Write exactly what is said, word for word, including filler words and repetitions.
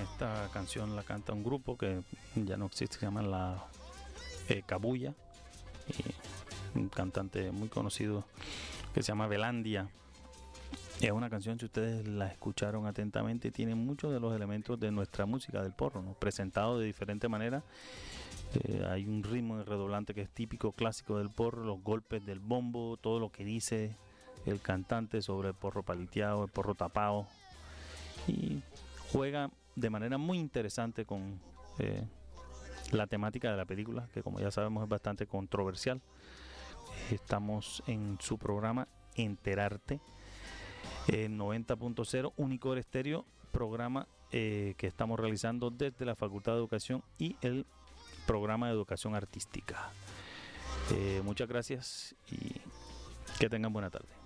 esta canción la canta un grupo que ya no existe, se llama La eh, Cabuya, y un cantante muy conocido que se llama Belandia. Es una canción, si ustedes la escucharon atentamente, tiene muchos de los elementos de nuestra música del porro, ¿no? Presentado de diferente manera. Eh, hay un ritmo de redoblante que es típico, clásico del porro, los golpes del bombo, todo lo que dice el cantante sobre el porro paliteado, el porro tapado, y juega de manera muy interesante con eh, la temática de la película, que como ya sabemos es bastante controversial. Estamos en su programa Enterarte, en noventa punto cero Unicor Estéreo, programa eh, que estamos realizando desde la Facultad de Educación y el programa de Educación Artística. Eh, muchas gracias y que tengan buena tarde.